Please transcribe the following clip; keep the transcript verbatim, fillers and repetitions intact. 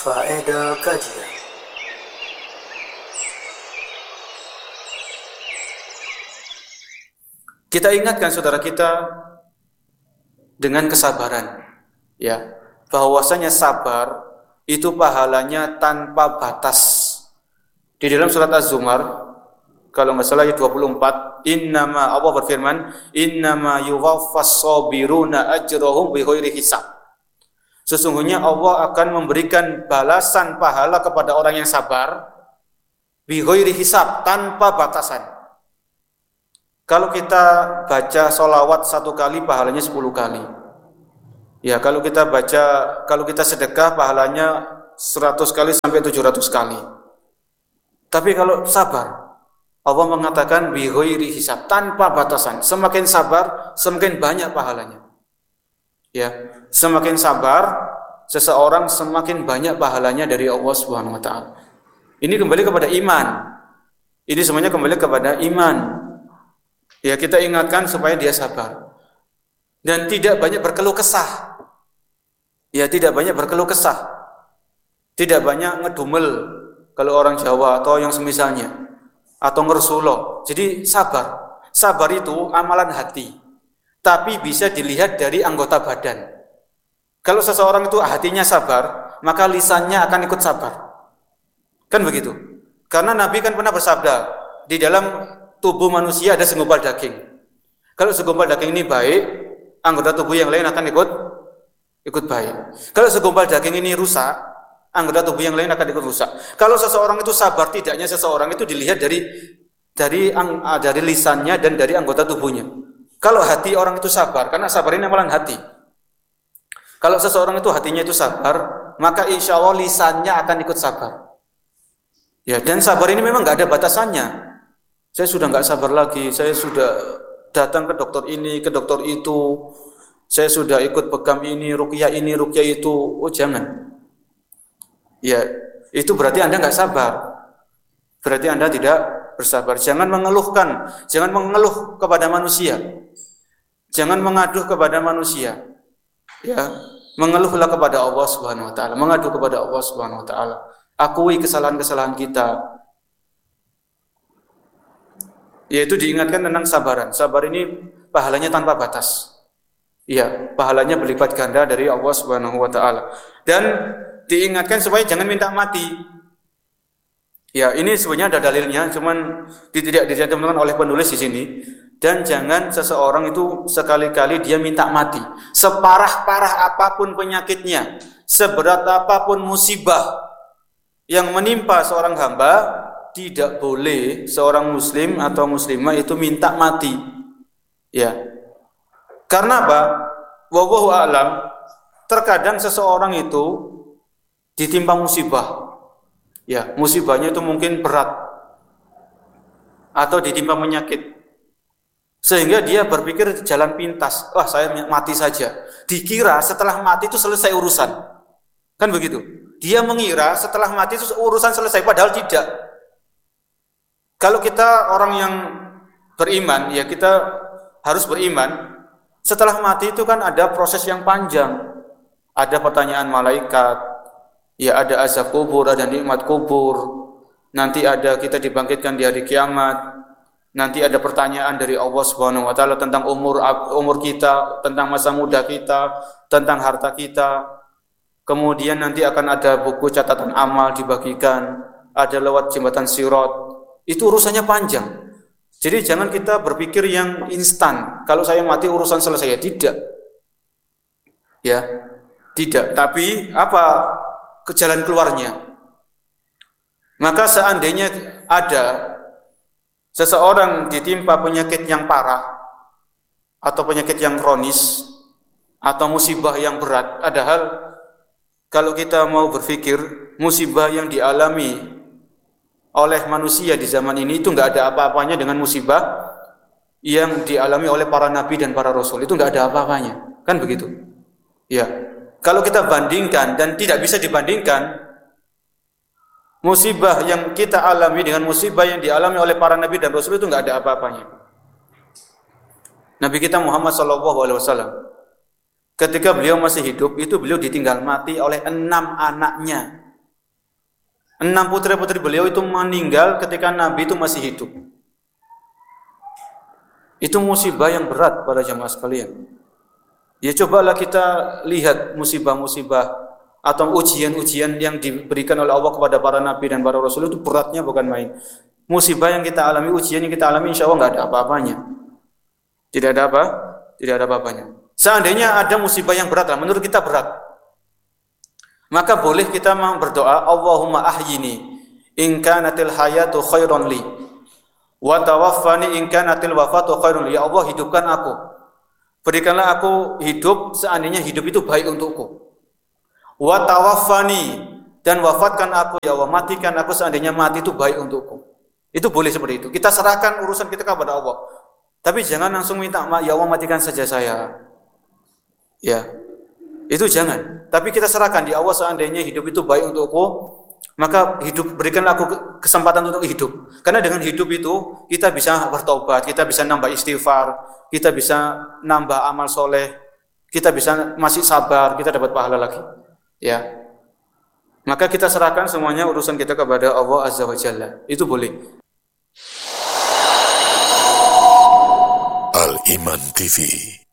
Faedah kajian. Kita ingatkan saudara kita dengan kesabaran, ya, bahwasanya sabar itu pahalanya tanpa batas. Di dalam surat Az-Zumar, kalau nggak salah ayat dua puluh empat, innama, Allah berfirman, innama yuwaffas sabiruna ajrahum bighairi hisab. Sesungguhnya Allah akan memberikan balasan pahala kepada orang yang sabar bighairi hisab, tanpa batasan. Kalau kita baca sholawat satu kali pahalanya sepuluh kali. Ya, kalau kita baca, kalau kita sedekah pahalanya seratus kali sampai tujuh ratus kali. Tapi kalau sabar, Allah mengatakan bighairi hisab, tanpa batasan. Semakin sabar, semakin banyak pahalanya. Ya, semakin sabar seseorang semakin banyak pahalanya dari Allah Subhanahu wa taala. Ini kembali kepada iman. Ini semuanya kembali kepada iman. Ya, kita ingatkan supaya dia sabar. Dan tidak banyak berkeluh kesah. Ya, tidak banyak berkeluh kesah. Tidak banyak ngedumel kalau orang Jawa atau yang semisalnya, atau ngersulo. Jadi sabar. Sabar itu amalan hati. Tapi bisa dilihat dari anggota badan. Kalau seseorang itu hatinya sabar, maka lisannya akan ikut sabar. Kan begitu? Karena Nabi kan pernah bersabda, di dalam tubuh manusia ada segumpal daging. Kalau segumpal daging ini baik, anggota tubuh yang lain akan ikut ikut baik. Kalau segumpal daging ini rusak, anggota tubuh yang lain akan ikut rusak. Kalau seseorang itu sabar, tidaknya seseorang itu dilihat dari dari dari lisannya dan dari anggota tubuhnya. Kalau hati orang itu sabar, karena sabar ini amalan hati. Kalau seseorang itu hatinya itu sabar, maka insya Allah lisannya akan ikut sabar. Ya, dan sabar ini memang nggak ada batasannya. Saya sudah nggak sabar lagi, saya sudah datang ke dokter ini, ke dokter itu, saya sudah ikut bekam ini, ruqyah ini, ruqyah itu. Oh jangan. Ya, itu berarti Anda nggak sabar. Berarti Anda tidak bersabar. Jangan mengeluhkan, jangan mengeluh kepada manusia. Jangan mengaduh kepada manusia. Ya, mengeluhlah kepada Allah Subhanahu wa taala, mengadu kepada Allah Subhanahu wa taala. Akui kesalahan-kesalahan kita. Yaitu diingatkan tentang sabaran. Sabar ini pahalanya tanpa batas. Iya, pahalanya berlipat ganda dari Allah Subhanahu wa taala. Dan diingatkan supaya jangan minta mati. Ya, ini sebenarnya ada dalilnya, cuman tidak dicantumkan oleh penulis di sini. Dan jangan seseorang itu sekali-kali dia minta mati. Separah-parah apapun penyakitnya, seberat apapun musibah yang menimpa seorang hamba, tidak boleh seorang muslim atau muslimah itu minta mati. Ya. Karena apa? Wallahu a'lam. Terkadang seseorang itu ditimpa musibah. Ya, musibahnya itu mungkin berat atau ditimpa penyakit. Sehingga dia berpikir jalan pintas, wah saya mati saja. Dikira setelah mati itu selesai urusan. Kan begitu? Dia mengira setelah mati itu urusan selesai, padahal tidak. Kalau kita orang yang beriman, ya kita harus beriman. Setelah mati itu kan ada proses yang panjang. Ada pertanyaan malaikat, ya ada azab kubur, ada nikmat kubur. Nanti ada kita dibangkitkan di hari kiamat. Nanti ada pertanyaan dari Allah Subhanahu wa taala tentang umur umur kita, tentang masa muda kita, tentang harta kita. Kemudian nanti akan ada buku catatan amal dibagikan, ada lewat jembatan Sirat. Itu urusannya panjang. Jadi jangan kita berpikir yang instan. Kalau saya mati urusan selesai, ya tidak. Ya, tidak. Tapi apa ke jalan keluarnya? Maka seandainya ada seseorang ditimpa penyakit yang parah atau penyakit yang kronis atau musibah yang berat, padahal kalau kita mau berpikir musibah yang dialami oleh manusia di zaman ini itu enggak ada apa-apanya dengan musibah yang dialami oleh para nabi dan para rasul, itu enggak ada apa-apanya. Kan begitu? Ya. Kalau kita bandingkan, dan tidak bisa dibandingkan musibah yang kita alami dengan musibah yang dialami oleh para nabi dan rasul, itu enggak ada apa-apanya. Nabi kita Muhammad sallallahu alaihi wasallam ketika beliau masih hidup, itu beliau ditinggal mati oleh enam anaknya. Enam putra-putri beliau itu meninggal ketika Nabi itu masih hidup. Itu musibah yang berat pada jamaah sekalian. Ya cobalah kita lihat musibah-musibah atau ujian-ujian yang diberikan oleh Allah kepada para nabi dan para rasul itu beratnya bukan main. Musibah yang kita alami, ujian yang kita alami insya Allah nggak ada apa-apanya. Tidak ada apa? Tidak ada apa-apanya. Seandainya ada musibah yang berat lah, menurut kita berat, maka boleh kita berdoa, Allahumma ahyini in kanatil hayatu khairan li wa tawaffani in kanatil wafatu khairan li. Ya Allah, hidupkan aku, berikanlah aku hidup seandainya hidup itu baik untukku. Wa tawaffani, dan wafatkan aku ya Allah, matikan aku seandainya mati itu baik untukku. Itu boleh seperti itu. Kita serahkan urusan kita kepada Allah. Tapi jangan langsung minta, ya Allah matikan saja saya. Ya. Itu jangan. Tapi kita serahkan di Allah, seandainya hidup itu baik untukku, maka hidup, berikanlah aku kesempatan untuk hidup. Karena dengan hidup itu kita bisa bertobat, kita bisa nambah istighfar, kita bisa nambah amal soleh, kita bisa masih sabar, kita dapat pahala lagi. Ya. Maka kita serahkan semuanya urusan kita kepada Allah Azza wa Jalla. Itu boleh. Al Iman T V